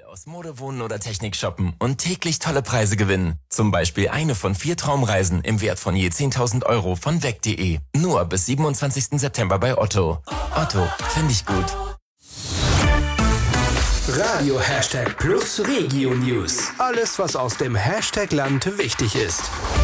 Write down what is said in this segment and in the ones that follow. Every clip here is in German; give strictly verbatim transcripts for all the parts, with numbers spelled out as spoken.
Aus Mode, Wohnen oder Technik shoppen und täglich tolle Preise gewinnen. Zum Beispiel eine von vier Traumreisen im Wert von je zehntausend Euro von weg punkt de. Nur bis siebenundzwanzigsten September bei Otto. Otto, finde ich gut. Radio Hashtag Plus Regio News. Alles, was aus dem Hashtag-Land wichtig ist.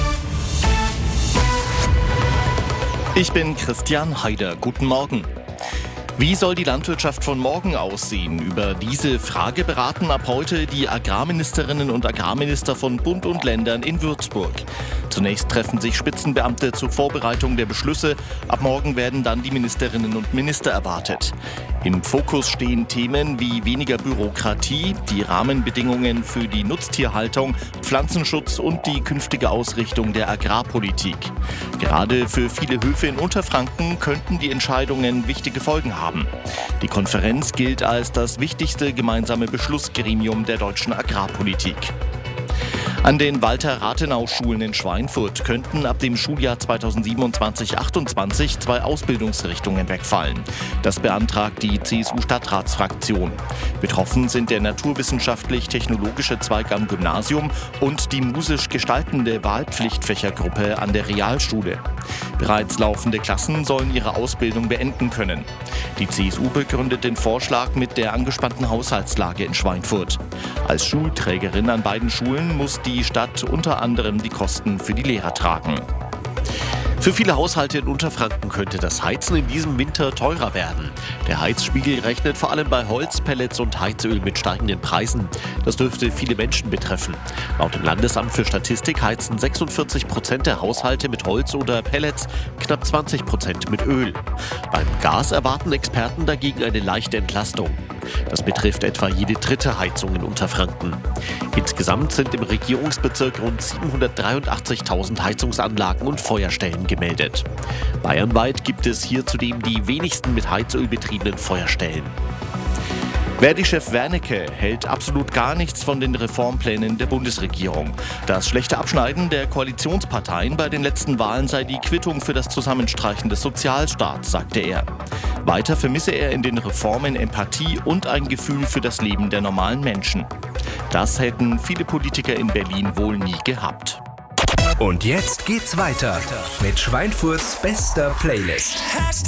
Ich bin Christian Haider. Guten Morgen. Wie soll die Landwirtschaft von morgen aussehen? Über diese Frage beraten ab heute die Agrarministerinnen und Agrarminister von Bund und Ländern in Würzburg. Zunächst treffen sich Spitzenbeamte zur Vorbereitung der Beschlüsse. Ab morgen werden dann die Ministerinnen und Minister erwartet. Im Fokus stehen Themen wie weniger Bürokratie, die Rahmenbedingungen für die Nutztierhaltung, Pflanzenschutz und die künftige Ausrichtung der Agrarpolitik. Gerade für viele Höfe in Unterfranken könnten die Entscheidungen wichtige Folgen haben. Die Konferenz gilt als das wichtigste gemeinsame Beschlussgremium der deutschen Agrarpolitik. An den Walter-Rathenau-Schulen in Schweinfurt könnten ab dem Schuljahr zweitausendsiebenundzwanzig achtundzwanzig zwei Ausbildungsrichtungen wegfallen. Das beantragt die C S U-Stadtratsfraktion. Betroffen sind der naturwissenschaftlich-technologische Zweig am Gymnasium und die musisch-gestaltende Wahlpflichtfächergruppe an der Realschule. Bereits laufende Klassen sollen ihre Ausbildung beenden können. Die C S U begründet den Vorschlag mit der angespannten Haushaltslage in Schweinfurt. Als Schulträgerin an beiden Schulen muss die Stadt unter anderem die Kosten für die Lehrer tragen. Für viele Haushalte in Unterfranken könnte das Heizen in diesem Winter teurer werden. Der Heizspiegel rechnet vor allem bei Holz, Pellets und Heizöl mit steigenden Preisen. Das dürfte viele Menschen betreffen. Laut dem Landesamt für Statistik heizen sechsundvierzig Prozent der Haushalte mit Holz oder Pellets, knapp zwanzig Prozent mit Öl. Beim Gas erwarten Experten dagegen eine leichte Entlastung. Das betrifft etwa jede dritte Heizung in Unterfranken. Insgesamt sind im Regierungsbezirk rund siebenhundertdreiundachtzigtausend Heizungsanlagen und Feuerstellen gemeldet. Bayernweit gibt es hier zudem die wenigsten mit Heizöl betriebenen Feuerstellen. Verdi-Chef Wernicke hält absolut gar nichts von den Reformplänen der Bundesregierung. Das schlechte Abschneiden der Koalitionsparteien bei den letzten Wahlen sei die Quittung für das Zusammenstreichen des Sozialstaats, sagte er. Weiter vermisse er in den Reformen Empathie und ein Gefühl für das Leben der normalen Menschen. Das hätten viele Politiker in Berlin wohl nie gehabt. Und jetzt geht's weiter mit Schweinfurts bester Playlist.